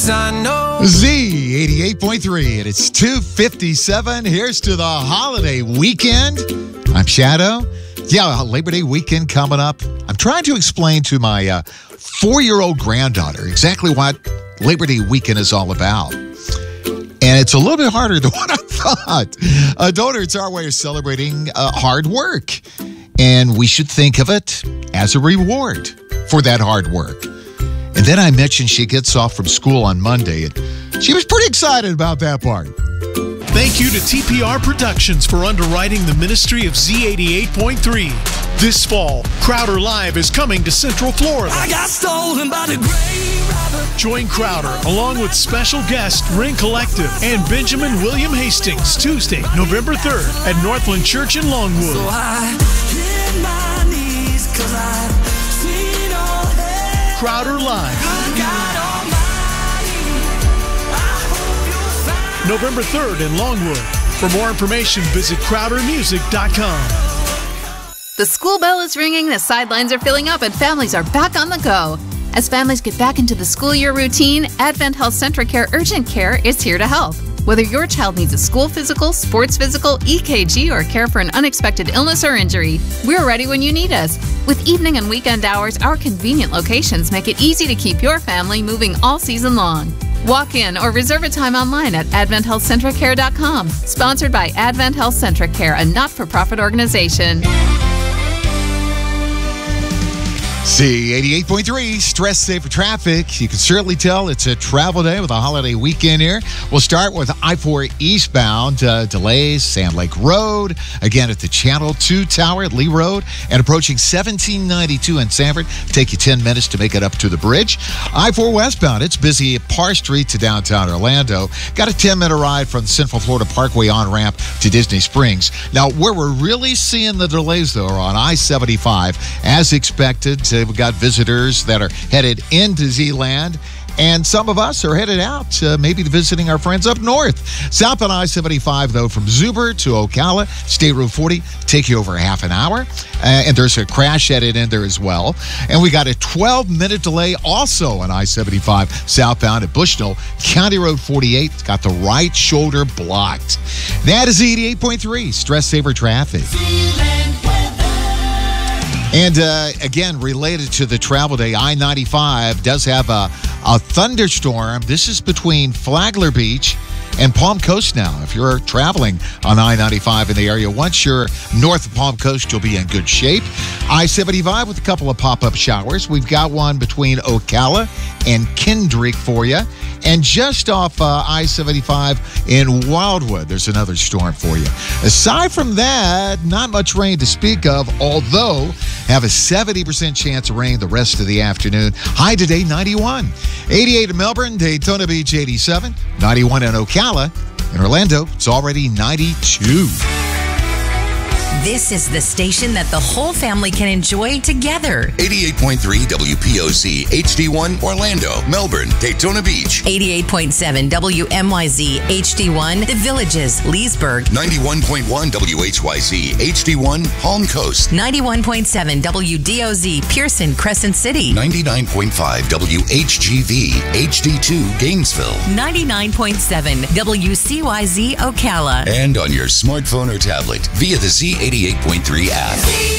I know. Z88.3, and it's 2:57. Here's to the holiday weekend. I'm Shadow. Yeah, Labor Day weekend coming up. I'm trying to explain to my 4-year-old granddaughter exactly what Labor Day weekend is all about. And it's a little bit harder than what I thought. Daughter, it's our way of celebrating hard work. And we should think of it as a reward for that hard work. And then I mentioned she gets off from school on Monday, and she was pretty excited about that part. Thank you to TPR Productions for underwriting the ministry of Z88.3. This fall, Crowder Live is coming to Central Florida. I got stolen by the grave robber. Join Crowder along with special guest Ring Collective and Benjamin William Hastings Tuesday, November 3rd at Northland Church in Longwood. So I hit my knees 'cause I've seen all hell. Crowder Live, God Almighty, I hope you'll find November 3rd in Longwood. For more information, visit crowdermusic.com. The school bell is ringing, the sidelines are filling up, and families are back on the go. As families get back into the school year routine, Advent Health Centracare Urgent Care is here to help. Whether your child needs a school physical, sports physical, EKG, or care for an unexpected illness or injury, we're ready when you need us. With evening and weekend hours, our convenient locations make it easy to keep your family moving all season long. Walk in or reserve a time online at AdventHealthCentricare.com. Sponsored by Advent Health Centracare, a not-for-profit organization. Z88.3, stress safer traffic. You can certainly tell it's a travel day with a holiday weekend here. We'll start with I-4 eastbound. Delays, Sand Lake Road. Again, at the Channel 2 Tower at Lee Road. And approaching 1792 in Sanford. Take you 10 minutes to make it up to the bridge. I-4 westbound, it's busy at Parr Street to downtown Orlando. Got a 10-minute ride from the Central Florida Parkway on-ramp to Disney Springs. Now, where we're really seeing the delays, though, are on I-75. As expected, we've got visitors that are headed into Z-Land, and some of us are headed out, maybe visiting our friends up north. South on I-75, though, from Zuber to Ocala, State Road 40, take you over half an hour. And there's a crash headed in there as well. And we got a 12-minute delay also on I-75 southbound at Bushnell, County Road 48. It's got the right shoulder blocked. That is 88.3, stress saver traffic. And again, related to the travel day, I-95 does have a thunderstorm. This is between Flagler Beach and Palm Coast now. If you're traveling on I-95 in the area, once you're north of Palm Coast, you'll be in good shape. I-75 with a couple of pop-up showers. We've got one between Ocala and Kendrick for you. And just off I-75 in Wildwood, there's another storm for you. Aside from that, not much rain to speak of, although have a 70% chance of rain the rest of the afternoon. High today, 91. 88 in Melbourne, Daytona Beach, 87. 91 in Ocala. In Orlando, it's already 92. This is the station that the whole family can enjoy together. 88.3 WPOC HD1 Orlando, Melbourne, Daytona Beach. 88.7 WMYZ HD1 The Villages, Leesburg. 91.1 WHYZ HD1 Palm Coast. 91.7 WDOZ Pearson, Crescent City. 99.5 WHGV HD2 Gainesville. 99.7 WCYZ Ocala. And on your smartphone or tablet via the Z88.3 app.